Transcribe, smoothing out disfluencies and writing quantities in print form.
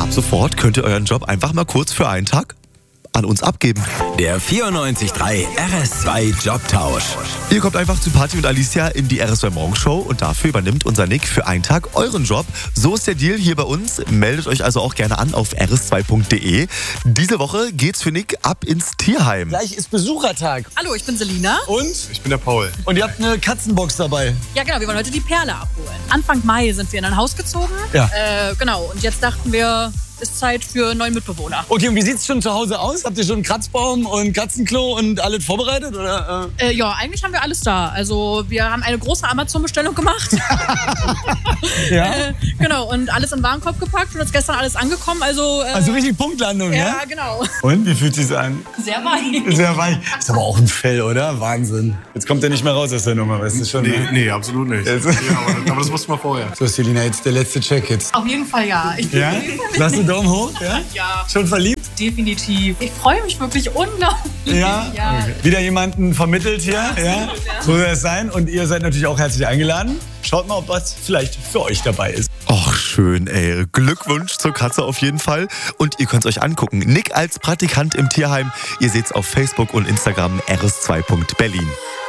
Ab sofort könnt ihr euren Job einfach mal kurz für einen Tag an uns abgeben. Der 94.3 RS2 Jobtausch. Ihr kommt einfach zu Party und Alicia in die RS2 Morgenshow und dafür übernimmt unser Nick für einen Tag euren Job. So ist der Deal hier bei uns. Meldet euch also auch gerne an auf rs2.de. Diese Woche geht's für Nick ab ins Tierheim. Gleich ist Besuchertag. Hallo, ich bin Selina. Und? Ich bin der Paul. Und ihr habt eine Katzenbox dabei. Ja, genau, wir wollen heute die Perle abholen. Anfang Mai sind wir in ein Haus gezogen. Ja. Genau, und jetzt dachten wir, ist Zeit für einen neuen Mitbewohner. Okay, und wie sieht's schon zu Hause aus? Habt ihr schon einen Kratzbaum und Katzenklo und alles vorbereitet? Oder? Ja, eigentlich haben wir alles da. Also wir haben eine große Amazon-Bestellung gemacht. Ja? Genau, und alles in den Warenkorb gepackt und ist gestern alles angekommen. Also Richtig Punktlandung, ja? ja, genau. Und, wie fühlt sich's an? Sehr weich. Sehr weich. Ist aber auch ein Fell, oder? Wahnsinn. Jetzt kommt er nicht mehr raus aus der Nummer, weißt du schon? Ne? Nee, absolut nicht. Jetzt. Ja, aber das wussten wir vorher. So, Selina, jetzt der letzte Check jetzt. Auf jeden Fall ja. Ich bin Ja? Lass den Daumen hoch, ja? Ja, Schon verliebt? definitiv. Ich freue mich wirklich unglaublich. Ja? Ja. Okay. Wieder jemanden vermittelt hier, ja? So soll es sein. Und ihr seid natürlich auch herzlich eingeladen. Schaut mal, ob was vielleicht für euch dabei ist. Och, schön, ey. Glückwunsch zur Katze auf jeden Fall. Und ihr könnt es euch angucken. Nick als Praktikant im Tierheim. Ihr seht's auf Facebook und Instagram rs2.berlin.